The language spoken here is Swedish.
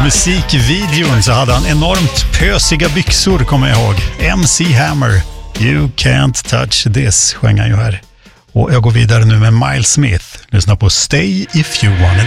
musikvideon så hade han enormt pösiga byxor, kommer jag ihåg. MC Hammer, You Can't Touch This, sjöng han ju här. Och jag går vidare nu med Miles Smith. Lyssna på Stay If You Wanna